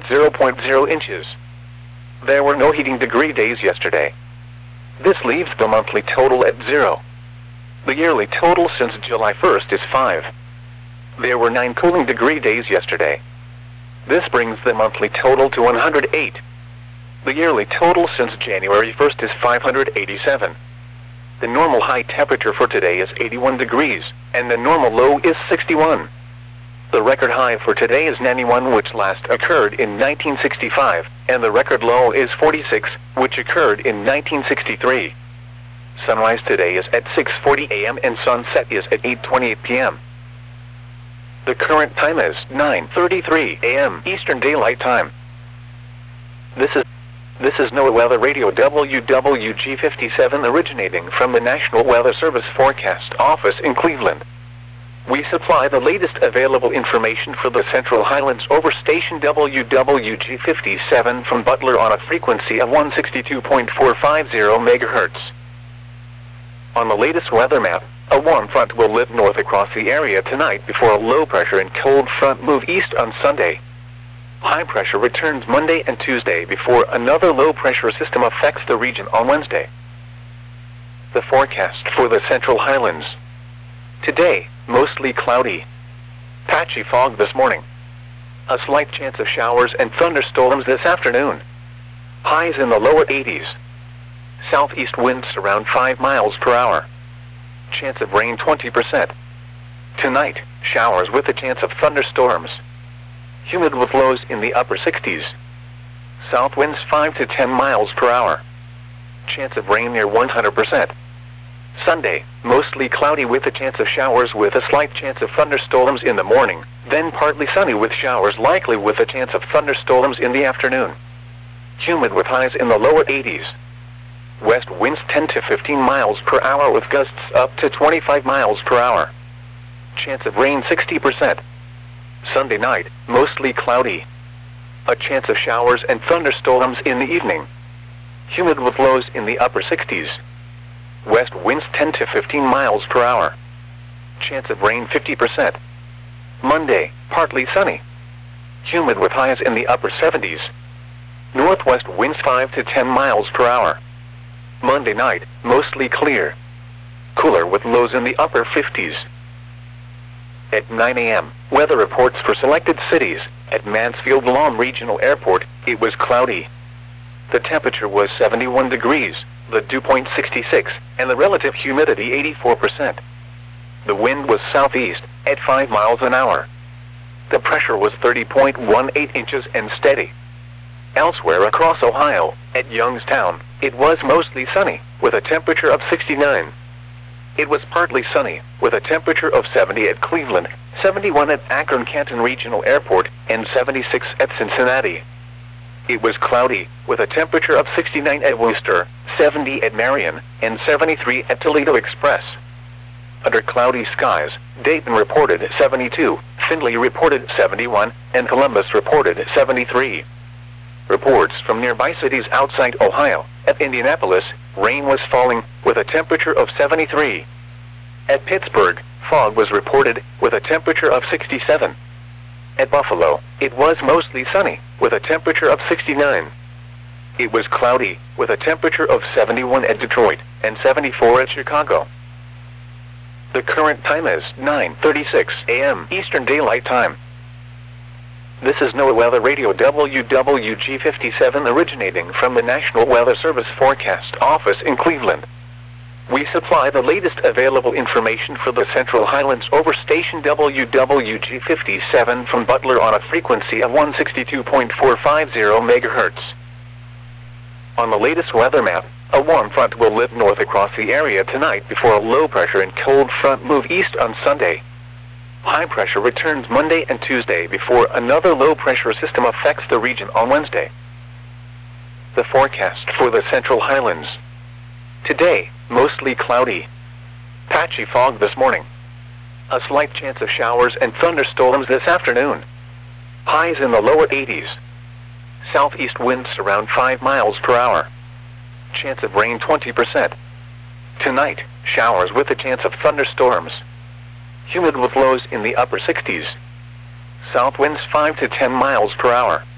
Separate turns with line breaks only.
zero point zero inches. There were no heating degree days yesterday. This leaves the monthly total at 0. The yearly total since July 1st is 5. There were 9 cooling degree days yesterday. This brings the monthly total to 108. The yearly total since January 1st is 587. The normal high temperature for today is 81 degrees, and the normal low is 61. The record high for today is 91, which last occurred in 1965, and the record low is 46, which occurred in 1963. Sunrise today is at 6:40 a.m. and sunset is at 8:28 p.m. The current time is 9:33 a.m. Eastern Daylight Time. This is NOAA Weather Radio WWG57 originating from the National Weather Service Forecast Office in Cleveland. We supply the latest available information for the Central Highlands over station WWG57 from Butler on a frequency of 162.450 MHz. On the latest weather map, a warm front will live north across the area tonight before a low pressure and cold front move east on Sunday. High pressure returns Monday and Tuesday before another low pressure system affects the region on Wednesday. The forecast for the Central Highlands. Today, mostly cloudy. Patchy fog this morning. A slight chance of showers and thunderstorms this afternoon. Highs in the lower 80s. Southeast winds around 5 miles per hour. Chance of rain 20%. Tonight, showers with a chance of thunderstorms. Humid with lows in the upper 60s. South winds 5 to 10 miles per hour. Chance of rain near 100%. Sunday, mostly cloudy with a chance of showers with a slight chance of thunderstorms in the morning, then partly sunny with showers likely with a chance of thunderstorms in the afternoon. Humid with highs in the lower 80s. West winds 10 to 15 miles per hour with gusts up to 25 miles per hour. Chance of rain 60%. Sunday night, mostly cloudy. A chance of showers and thunderstorms in the evening. Humid with lows in the upper 60s. West winds 10 to 15 miles per hour. Chance of rain 50%. Monday, partly sunny. Humid with highs in the upper 70s. Northwest winds 5 to 10 miles per hour. Monday night, mostly clear. Cooler with lows in the upper 50s. At 9 a.m., weather reports for selected cities. At Mansfield-Lom Regional Airport, it was cloudy. The temperature was 71 degrees, the dew point 66, and the relative humidity 84%. The wind was southeast, at 5 miles an hour. The pressure was 30.18 inches and steady. Elsewhere across Ohio, at Youngstown, it was mostly sunny, with a temperature of 69. It was partly sunny, with a temperature of 70 at Cleveland, 71 at Akron-Canton Regional Airport, and 76 at Cincinnati. It was cloudy, with a temperature of 69 at Worcester, 70 at Marion, and 73 at Toledo Express. Under cloudy skies, Dayton reported 72, Findlay reported 71, and Columbus reported 73. Reports from nearby cities outside Ohio. At Indianapolis, rain was falling, with a temperature of 73. At Pittsburgh, fog was reported, with a temperature of 67. At Buffalo, it was mostly sunny, with a temperature of 69. It was cloudy, with a temperature of 71 at Detroit, and 74 at Chicago. The current time is 9:36 a.m. Eastern Daylight Time. This is NOAA Weather Radio WWG57 originating from the National Weather Service Forecast Office in Cleveland. We supply the latest available information for the Central Highlands over station WWG57 from Butler on a frequency of 162.450 MHz. On the latest weather map, a warm front will live north across the area tonight before a low pressure and cold front move east on Sunday. High pressure returns Monday and Tuesday before another low pressure system affects the region on Wednesday. The forecast for the Central Highlands. Today, mostly cloudy. Patchy fog this morning. A slight chance of showers and thunderstorms this afternoon. Highs in the lower 80s. Southeast winds around 5 miles per hour. Chance of rain 20%. Tonight, showers with a chance of thunderstorms. Humid with lows in the upper 60s. South winds 5 to 10 miles per hour.